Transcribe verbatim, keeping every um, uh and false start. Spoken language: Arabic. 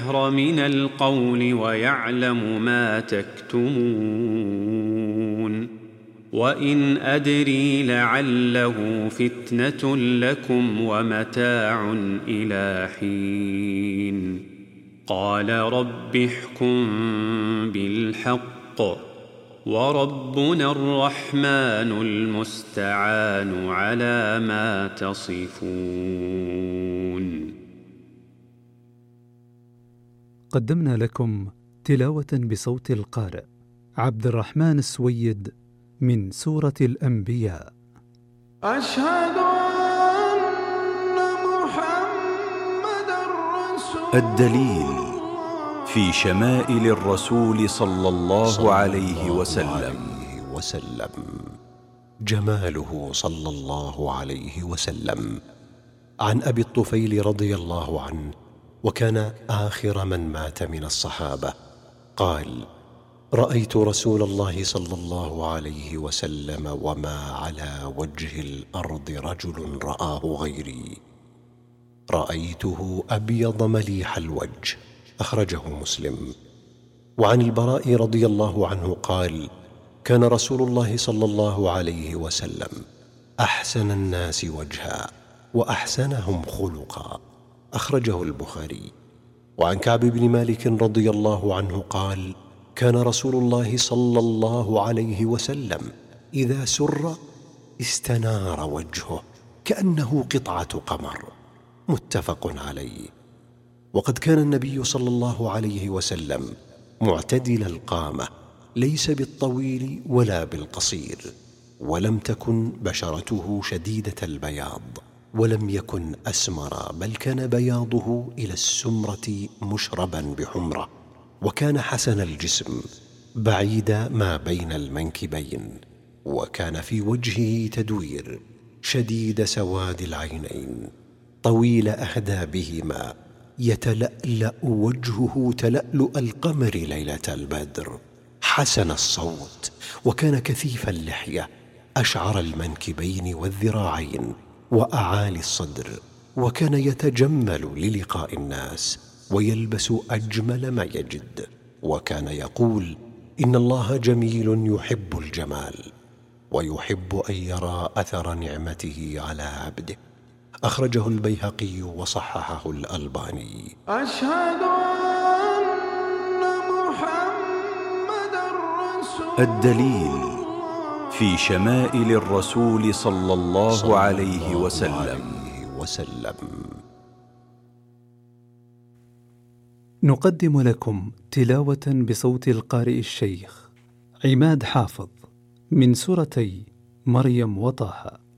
من القول ويعلم ما تكتمون وإن أدري لعله فتنة لكم ومتاع إلى حين قال رب احكم بالحق وربنا الرحمن المستعان على ما تصفون. قدمنا لكم تلاوة بصوت القارئ عبد الرحمن السويد من سورة الأنبياء. أشهد أن محمدًا رسول الدليل في شمائل الرسول صلى الله عليه وسلم. وسلم جماله صلى الله عليه وسلم. عن أبي الطفيل رضي الله عنه، وكان آخر من مات من الصحابة، قال: رأيت رسول الله صلى الله عليه وسلم وما على وجه الأرض رجل رآه غيري، رأيته أبيض مليح الوجه، أخرجه مسلم. وعن البراء رضي الله عنه قال: كان رسول الله صلى الله عليه وسلم أحسن الناس وجها وأحسنهم خلقا، أخرجه البخاري. وعن كعب بن مالك رضي الله عنه قال: كان رسول الله صلى الله عليه وسلم إذا سر استنار وجهه كأنه قطعة قمر، متفق عليه. وقد كان النبي صلى الله عليه وسلم معتدل القامة، ليس بالطويل ولا بالقصير، ولم تكن بشرته شديدة البياض، ولم يكن أسمر، بل كان بياضه إلى السمرة مشربا بحمرة. وكان حسن الجسم بعيد ما بين المنكبين، وكان في وجهه تدوير، شديد سواد العينين، طويل أهدابهما، يتلألأ وجهه تلألؤ القمر ليلة البدر، حسن الصوت، وكان كثيف اللحية، أشعر المنكبين والذراعين وأعالي الصدر، وكان يتجمل للقاء الناس ويلبس أجمل ما يجد، وكان يقول: إن الله جميل يحب الجمال ويحب أن يرى أثر نعمته على عبده، أخرجه البيهقي وصححه الألباني. أشهد أن محمدًا رسول الدليل في شمائل الرسول صلى الله عليه وسلم. وسلم. نقدم لكم تلاوة بصوت القارئ الشيخ عماد حافظ من سورتي مريم وطه.